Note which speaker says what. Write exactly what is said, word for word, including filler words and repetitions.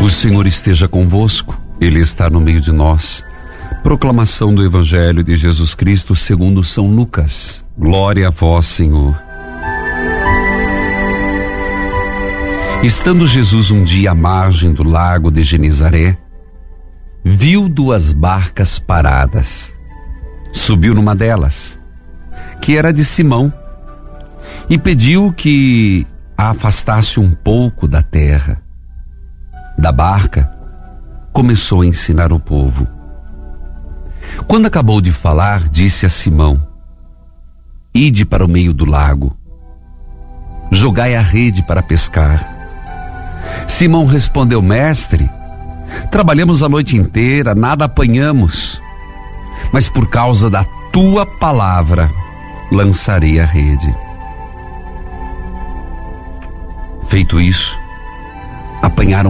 Speaker 1: O Senhor esteja convosco, Ele está no meio de nós. Proclamação do Evangelho de Jesus Cristo segundo São Lucas. Glória a vós, Senhor. Estando Jesus um dia à margem do lago de Genezaré, viu duas barcas paradas. Subiu numa delas, que era de Simão, e pediu que a afastasse um pouco da terra. Da barca, começou a ensinar o povo. Quando acabou de falar, disse a Simão: ide para o meio do lago, jogai a rede para pescar. Simão respondeu: mestre, trabalhamos a noite inteira, nada apanhamos, mas por causa da tua palavra lançarei a rede. Feito isso, apanharam